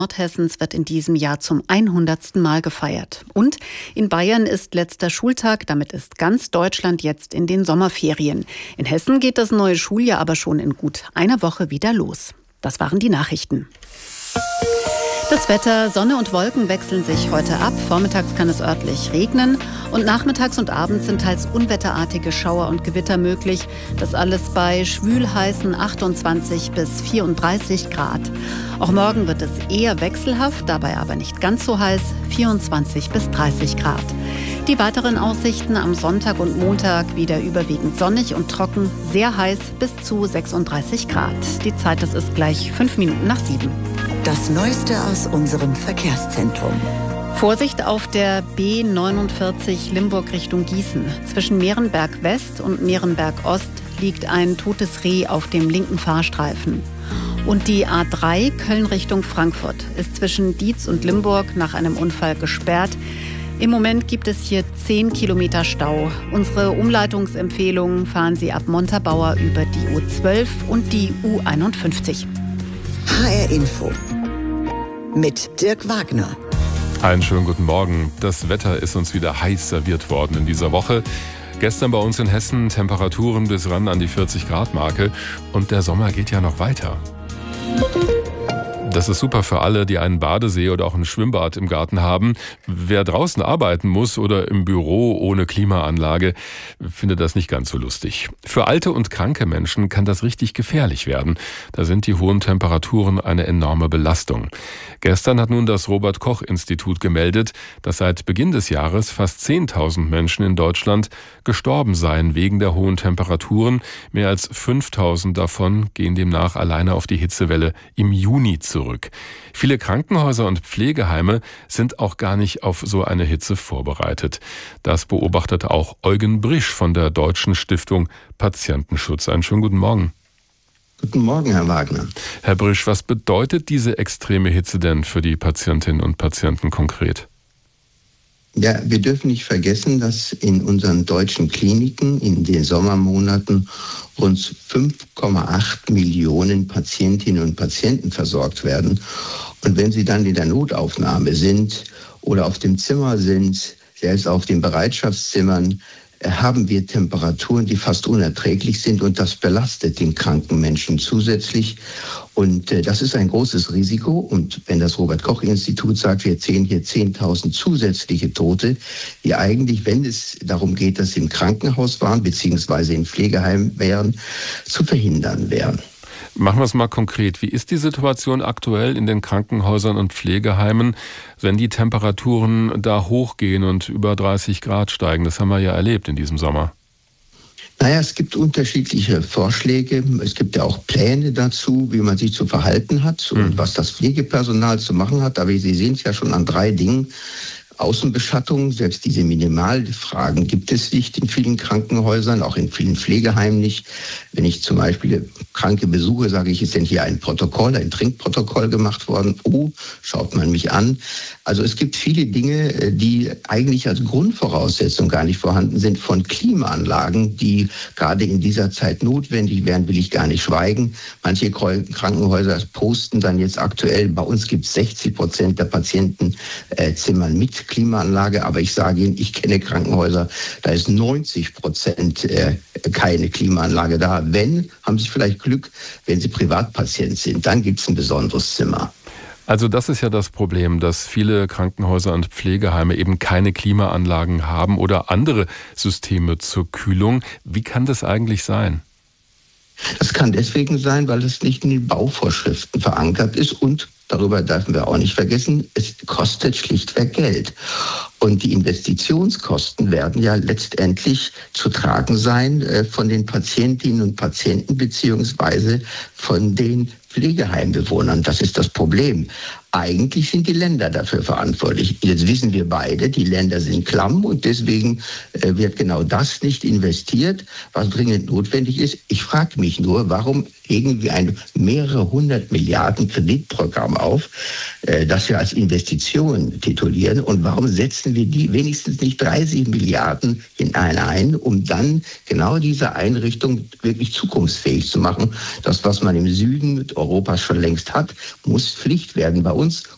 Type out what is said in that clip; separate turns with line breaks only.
Nordhessens wird in diesem Jahr zum 100. Mal gefeiert. Und in Bayern ist letzter Schultag, damit ist ganz Deutschland jetzt in den Sommerferien. In Hessen geht das neue Schuljahr aber schon in gut einer Woche wieder los. Das waren die Nachrichten. Das Wetter, Sonne und Wolken wechseln sich heute ab. Vormittags kann es örtlich regnen und nachmittags und abends sind teils unwetterartige Schauer und Gewitter möglich. Das alles bei schwül-heißen 28 bis 34 Grad. Auch morgen wird es eher wechselhaft, dabei aber nicht ganz so heiß, 24 bis 30 Grad. Die weiteren Aussichten am Sonntag und Montag wieder überwiegend sonnig und trocken, sehr heiß bis zu 36 Grad. Die Zeit, das ist gleich 5 Minuten nach 7.
Das Neueste aus unserem Verkehrszentrum.
Vorsicht auf der B49 Limburg Richtung Gießen. Zwischen Mehrenberg West und Mehrenberg Ost liegt ein totes Reh auf dem linken Fahrstreifen. Und die A3 Köln Richtung Frankfurt ist zwischen Dietz und Limburg nach einem Unfall gesperrt. Im Moment gibt es hier 10 Kilometer Stau. Unsere Umleitungsempfehlung: fahren Sie ab Montabaur über die U12 und die U51.
HR Info mit Dirk Wagner.
Einen schönen guten Morgen. Das Wetter ist uns wieder heiß serviert worden in dieser Woche. Gestern bei uns in Hessen Temperaturen bis ran an die 40-Grad-Marke. Und der Sommer geht ja noch weiter. Das ist super für alle, die einen Badesee oder auch ein Schwimmbad im Garten haben. Wer draußen arbeiten muss oder im Büro ohne Klimaanlage, findet das nicht ganz so lustig. Für alte und kranke Menschen kann das richtig gefährlich werden. Da sind die hohen Temperaturen eine enorme Belastung. Gestern hat nun das Robert-Koch-Institut gemeldet, dass seit Beginn des Jahres fast 10.000 Menschen in Deutschland gestorben seien wegen der hohen Temperaturen. Mehr als 5.000 davon gehen demnach alleine auf die Hitzewelle im Juni zurück. Viele Krankenhäuser und Pflegeheime sind auch gar nicht auf so eine Hitze vorbereitet. Das beobachtet auch Eugen Brisch von der Deutschen Stiftung Patientenschutz. Einen schönen guten Morgen.
Guten Morgen, Herr Wagner.
Herr Brisch, was bedeutet diese extreme Hitze denn für die Patientinnen und Patienten konkret?
Ja, wir dürfen nicht vergessen, dass in unseren deutschen Kliniken in den Sommermonaten rund 5,8 Millionen Patientinnen und Patienten versorgt werden. Und wenn sie dann in der Notaufnahme sind oder auf dem Zimmer sind, selbst auf den Bereitschaftszimmern, haben wir Temperaturen, die fast unerträglich sind, und das belastet den kranken Menschen zusätzlich. Und das ist ein großes Risiko. Und wenn das Robert-Koch-Institut sagt, wir zählen hier 10.000 zusätzliche Tote, die eigentlich, wenn es darum geht, dass sie im Krankenhaus waren, beziehungsweise in Pflegeheimen wären, zu verhindern wären.
Machen wir es mal konkret. Wie ist die Situation aktuell in den Krankenhäusern und Pflegeheimen, wenn die Temperaturen da hochgehen und über 30 Grad steigen? Das haben wir ja erlebt in diesem Sommer.
Naja, es gibt unterschiedliche Vorschläge. Es gibt ja auch Pläne dazu, wie man sich zu verhalten hat und was das Pflegepersonal zu machen hat. Aber Sie sehen es ja schon an 3 Dingen. Außenbeschattung, selbst diese Minimalfragen gibt es nicht in vielen Krankenhäusern, auch in vielen Pflegeheimen nicht. Wenn ich zum Beispiel Kranke besuche, sage ich, ist denn hier ein Trinkprotokoll gemacht worden? Oh, schaut man mich an. Also es gibt viele Dinge, die eigentlich als Grundvoraussetzung gar nicht vorhanden sind, von Klimaanlagen, die gerade in dieser Zeit notwendig wären, will ich gar nicht schweigen. Manche Krankenhäuser posten dann jetzt aktuell, bei uns gibt es 60% der Patientenzimmern mit Klimaanlage, aber ich sage Ihnen, ich kenne Krankenhäuser, da ist 90% keine Klimaanlage da. Wenn, haben Sie vielleicht Glück, wenn Sie Privatpatient sind, dann gibt es ein besonderes Zimmer.
Also das ist ja das Problem, dass viele Krankenhäuser und Pflegeheime eben keine Klimaanlagen haben oder andere Systeme zur Kühlung. Wie kann das eigentlich sein?
Das kann deswegen sein, weil es nicht in den Bauvorschriften verankert ist, und darüber dürfen wir auch nicht vergessen, es kostet schlichtweg Geld. Und die Investitionskosten werden ja letztendlich zu tragen sein von den Patientinnen und Patienten beziehungsweise von den Pflegeheimbewohnern. Das ist das Problem. Eigentlich sind die Länder dafür verantwortlich. Jetzt wissen wir beide, die Länder sind klamm, und deswegen wird genau das nicht investiert, was dringend notwendig ist. Ich frage mich nur, warum legen wir ein mehrere 100 Milliarden Kreditprogramm auf, das wir als Investition titulieren, und warum setzen wir die wenigstens nicht 30 Milliarden hinein, um dann genau diese Einrichtung wirklich zukunftsfähig zu machen. Das, was man im Süden Europas schon längst hat, muss Pflicht werden bei uns.